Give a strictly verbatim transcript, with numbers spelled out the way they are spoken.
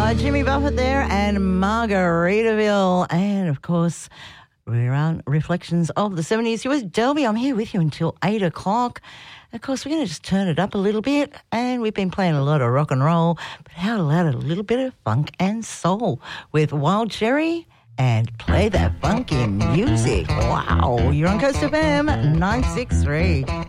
Jimmy Buffett there and Margaritaville. And, of course, we're on Reflections of the seventies. You was Delby. I'm here with you until eight o'clock. Of course, we're going to just turn it up a little bit. And we've been playing a lot of rock and roll, but how about a little bit of funk and soul with Wild Cherry and Play That Funky Music. Wow, you're on Coast F M nine six three.